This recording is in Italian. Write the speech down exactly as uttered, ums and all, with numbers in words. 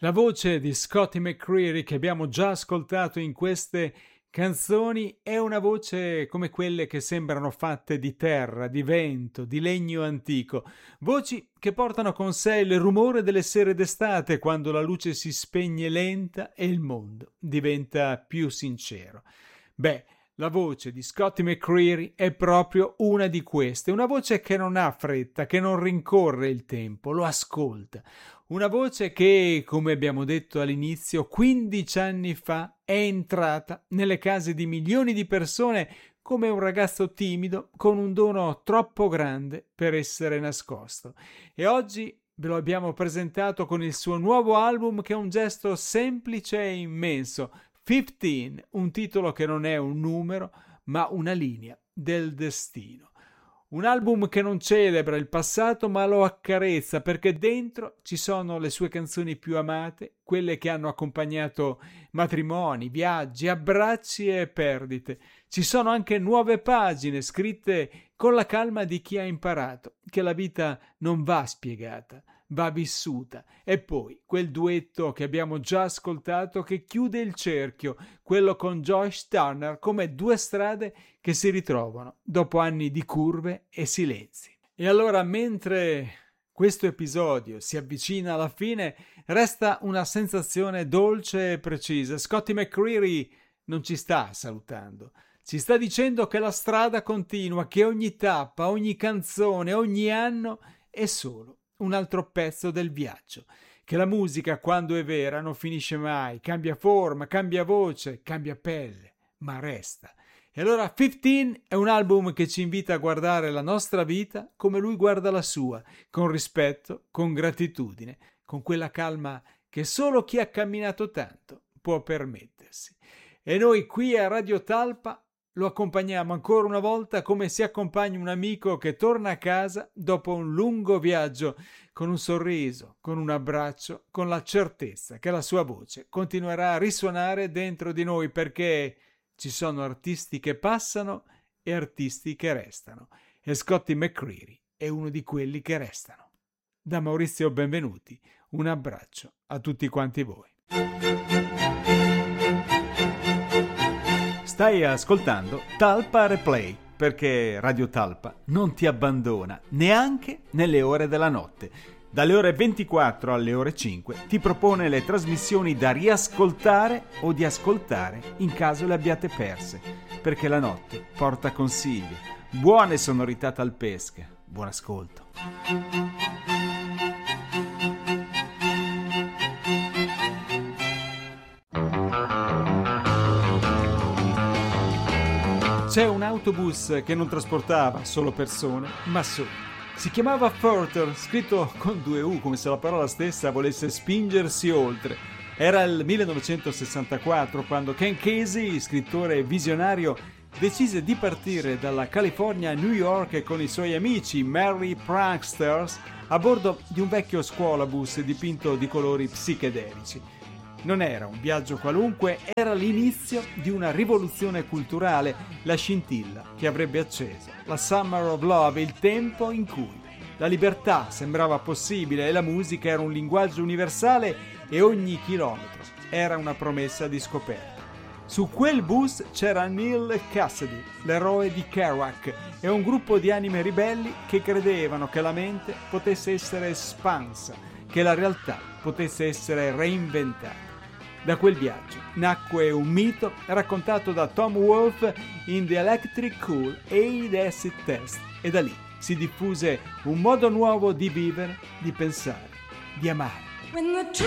La voce di Scotty McCreery che abbiamo già ascoltato in queste canzoni è una voce come quelle che sembrano fatte di terra, di vento, di legno antico, voci che portano con sé il rumore delle sere d'estate quando la luce si spegne lenta e il mondo diventa più sincero. Beh, la voce di Scotty McCreery è proprio una di queste, una voce che non ha fretta, che non rincorre il tempo, lo ascolta. Una voce che, come abbiamo detto all'inizio, quindici anni fa è entrata nelle case di milioni di persone come un ragazzo timido con un dono troppo grande per essere nascosto. E oggi ve lo abbiamo presentato con il suo nuovo album che è un gesto semplice e immenso, quindici, un titolo che non è un numero, ma una linea del destino. Un album che non celebra il passato, ma lo accarezza, perché dentro ci sono le sue canzoni più amate, quelle che hanno accompagnato matrimoni, viaggi, abbracci e perdite. Ci sono anche nuove pagine scritte con la calma di chi ha imparato che la vita non va spiegata, va vissuta. E poi quel duetto che abbiamo già ascoltato che chiude il cerchio, quello con Josh Turner, come due strade che si ritrovano dopo anni di curve e silenzi. E allora, mentre questo episodio si avvicina alla fine, resta una sensazione dolce e precisa. Scotty McCreery non ci sta salutando, ci sta dicendo che la strada continua, che ogni tappa, ogni canzone, ogni anno è solo un altro pezzo del viaggio, che la musica, quando è vera, non finisce mai, cambia forma, cambia voce, cambia pelle, ma resta. E allora quindici è un album che ci invita a guardare la nostra vita come lui guarda la sua, con rispetto, con gratitudine, con quella calma che solo chi ha camminato tanto può permettersi. E noi qui a Radio Talpa lo accompagniamo ancora una volta come si accompagna un amico che torna a casa dopo un lungo viaggio, con un sorriso, con un abbraccio, con la certezza che la sua voce continuerà a risuonare dentro di noi, perché ci sono artisti che passano e artisti che restano. E Scotty McCreery è uno di quelli che restano. Da Maurizio Benvenuti, un abbraccio a tutti quanti voi. Stai ascoltando Talpa Replay, perché Radio Talpa non ti abbandona neanche nelle ore della notte. Dalle ore ventiquattro alle ore cinque ti propone le trasmissioni da riascoltare o di ascoltare in caso le abbiate perse, perché la notte porta consigli, buone sonorità talpesche. Buon ascolto. C'è un autobus che non trasportava solo persone, ma soli. Si chiamava Further, scritto con due U, come se la parola stessa volesse spingersi oltre. Era il millenovecentosessantaquattro quando Ken Casey, scrittore visionario, decise di partire dalla California a New York con i suoi amici Merry Pranksters a bordo di un vecchio scuolabus dipinto di colori psichedelici. Non era un viaggio qualunque, era l'inizio di una rivoluzione culturale, la scintilla che avrebbe acceso la Summer of Love, il tempo in cui la libertà sembrava possibile e la musica era un linguaggio universale e ogni chilometro era una promessa di scoperta. Su quel bus c'era Neil Cassidy, l'eroe di Kerouac, e un gruppo di anime ribelli che credevano che la mente potesse essere espansa, che la realtà potesse essere reinventata. Da quel viaggio nacque un mito raccontato da Tom Wolfe in The Electric Cool eight Acid Test e da lì si diffuse un modo nuovo di vivere, di pensare, di amare.